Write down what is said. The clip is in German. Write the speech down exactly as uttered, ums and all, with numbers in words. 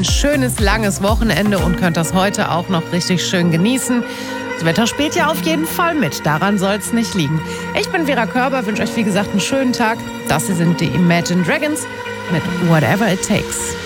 ein schönes, langes Wochenende und könnt das heute auch noch richtig schön genießen. Das Wetter spielt ja auf jeden Fall mit, daran soll es nicht liegen. Ich bin Vera Körber, wünsche euch wie gesagt einen schönen Tag. Das hier sind die Imagine Dragons mit Whatever It Takes.